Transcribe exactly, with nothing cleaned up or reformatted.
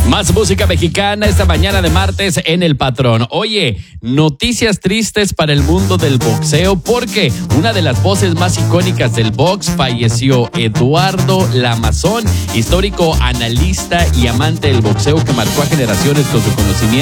Más música mexicana esta mañana de martes en El Patrón. Oye, noticias tristes para el mundo del boxeo porque una de las voces más icónicas del box falleció. Eduardo Lamazón, histórico analista y amante del boxeo que marcó a generaciones con su conocimiento